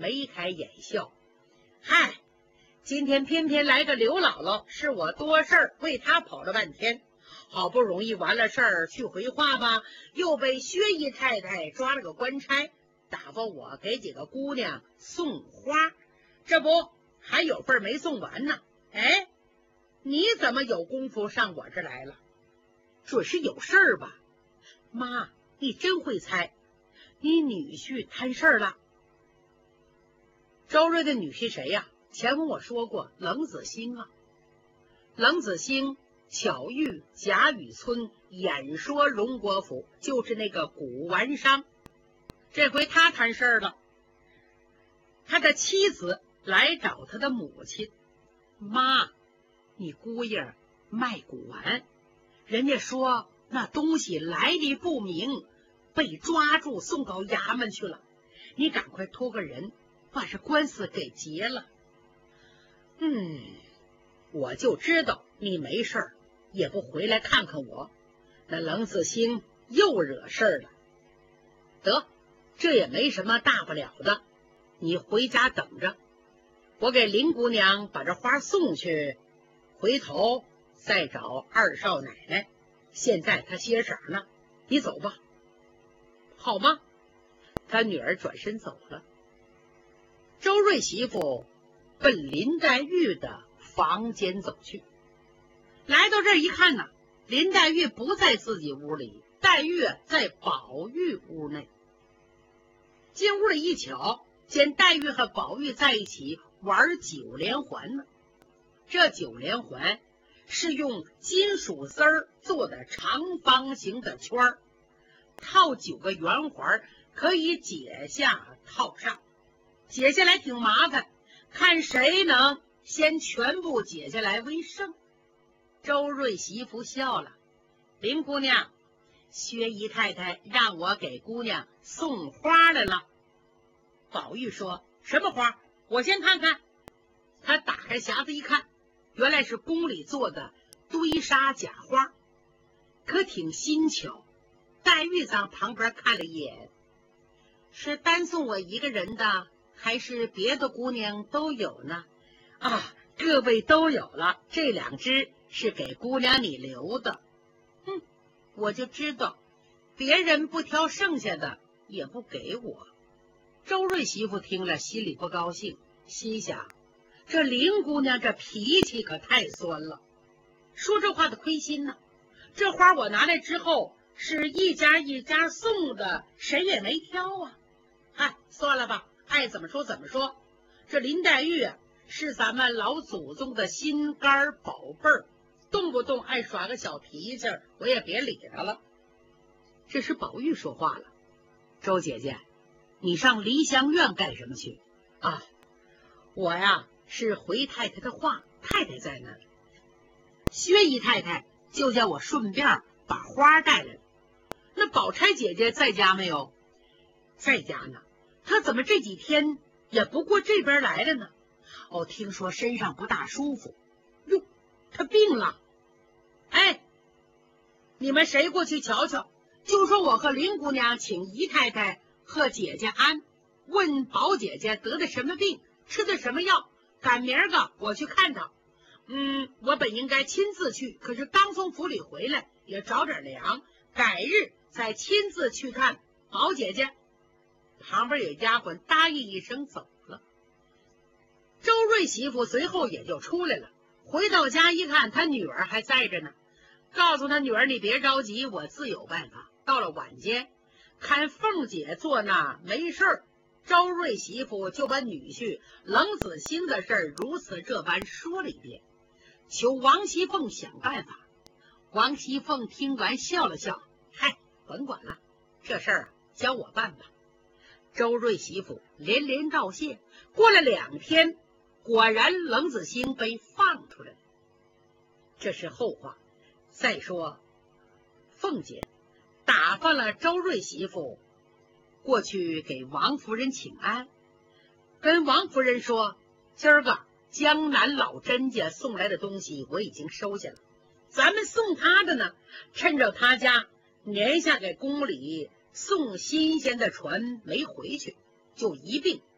眉开眼笑。嗨，今天偏偏来个刘姥姥，是我多事儿，为她跑了半天，好不容易完了事儿去回话吧，又被薛姨太太抓了个官差，打发我给几个姑娘送花，这不还有份没送完呢。哎，你怎么有功夫上我这来了？准是有事儿吧？妈，你真会猜，你女婿摊事儿了。周瑞的女婿谁呀？前文我说过，冷子兴啊。冷子兴巧遇贾雨村，演说荣国府，就是那个古玩商。这回他摊事儿了，他的妻子来找他的母亲，妈，你姑爷卖古玩，人家说那东西来历不明，被抓住送到衙门去了，你赶快托个人把这官司给结了。我就知道你没事儿，也不回来看看我。那冷子兴又惹事儿了。得，这也没什么大不了的，你回家等着，我给林姑娘把这花送去，回头再找二少奶奶。现在她歇晌呢，你走吧。好吗？他女儿转身走了。周瑞媳妇奔林黛玉的房间走去，来到这儿一看呢，林黛玉不在自己屋里，黛玉在宝玉屋内。进屋里一瞧，见黛玉和宝玉在一起玩九连环呢。这九连环是用金属丝儿做的长方形的圈儿，套9个圆环，可以解下套上，解下来挺麻烦，看谁能先全部解下来为胜。周瑞媳妇笑了，林姑娘，薛姨太太让我给姑娘送花来了。宝玉说，什么花？我先看看。他打开匣子一看，原来是宫里做的堆沙假花，可挺新巧。黛玉在旁边看了一眼，是单送我一个人的，还是别的姑娘都有呢？啊，各位都有了，这2只是给姑娘你留的。我就知道别人不挑剩下的也不给我。周瑞媳妇听了心里不高兴，心想这林姑娘这脾气可太酸了，说这话的亏心呢。这花我拿来之后是一家一家送的，谁也没挑啊。算了吧，爱怎么说怎么说。这林黛玉是咱们老祖宗的心肝宝贝儿，动不动爱耍个小脾气，我也别理他了。这时宝玉说话了，周姐姐，你上梨香院干什么去？我呀是回太太的话，太太在那儿，薛姨太太就叫我顺便把花带来了。那宝钗姐姐在家没有？在家呢，她怎么这几天也不过这边来了呢？听说身上不大舒服。哟，她病了。你们谁过去瞧瞧，就说我和林姑娘请姨太太和姐姐安，问宝姐姐得的什么病，吃的什么药，赶明儿个我去看她。我本应该亲自去，可是刚从府里回来，也着点凉，改日再亲自去看宝姐姐。旁边有丫鬟答应一声走了。周瑞媳妇随后也就出来了，回到家一看，他女儿还在着呢，告诉他女儿，你别着急，我自有办法。到了晚间，看凤姐坐那没事儿，周瑞媳妇就把女婿冷子兴的事儿如此这般说了一遍，求王熙凤想办法。王熙凤听完笑了笑，甭管了，这事儿交我办吧。周瑞媳妇连连道谢。过了2天，果然冷子兴被放出来了。这是后话。再说凤姐打发了周瑞媳妇过去给王夫人请安，跟王夫人说，今儿个江南老甄家送来的东西我已经收下了，咱们送他的呢，趁着他家年下给宫里送新鲜的船没回去，就一并